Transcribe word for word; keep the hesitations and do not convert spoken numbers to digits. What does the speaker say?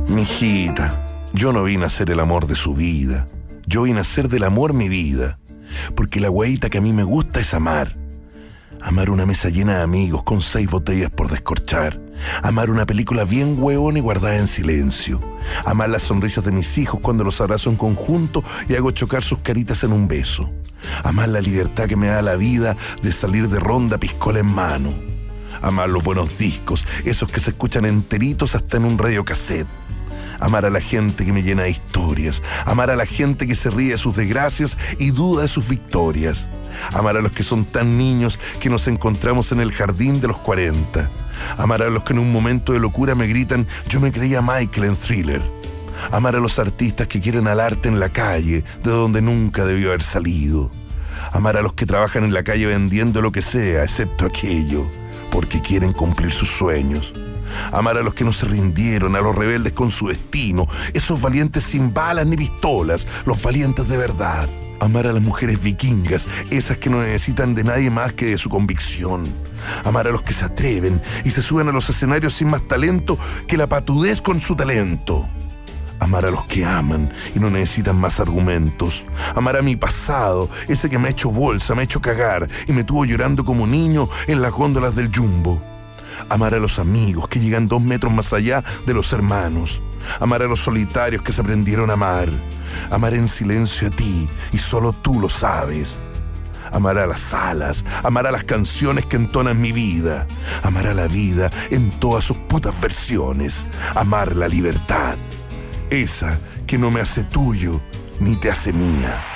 Mijita, yo no vine a ser el amor de su vida. Yo vine a ser del amor mi vida. Porque la guaita que a mí me gusta es amar. Amar una mesa llena de amigos con seis botellas por descorchar. Amar una película bien hueona y guardada en silencio. Amar las sonrisas de mis hijos cuando los abrazo en conjunto y hago chocar sus caritas en un beso. Amar la libertad que me da la vida de salir de ronda piscola en mano. Amar los buenos discos, esos que se escuchan enteritos hasta en un radiocassette. Amar a la gente que me llena de historias. Amar a la gente que se ríe de sus desgracias y duda de sus victorias. Amar a los que son tan niños que nos encontramos en el jardín de los cuarenta. Amar a los que en un momento de locura me gritan: yo me creía Michael en Thriller. Amar a los artistas que quieren al arte en la calle, de donde nunca debió haber salido. Amar a los que trabajan en la calle vendiendo lo que sea, excepto aquello, porque quieren cumplir sus sueños. Amar a los que no se rindieron, a los rebeldes con su destino, esos valientes sin balas ni pistolas, los valientes de verdad. Amar a las mujeres vikingas, esas que no necesitan de nadie más que de su convicción. Amar a los que se atreven y se suben a los escenarios sin más talento que la patudez con su talento. Amar a los que aman y no necesitan más argumentos. Amar a mi pasado, ese que me ha hecho bolsa, me ha hecho cagar y me tuvo llorando como niño en las góndolas del Jumbo. Amar a los amigos que llegan dos metros más allá de los hermanos. Amar a los solitarios que se aprendieron a amar. Amar en silencio a ti y solo tú lo sabes. Amar a las alas, amar a las canciones que entonan mi vida. Amar a la vida en todas sus putas versiones. Amar la libertad, esa que no me hace tuyo ni te hace mía.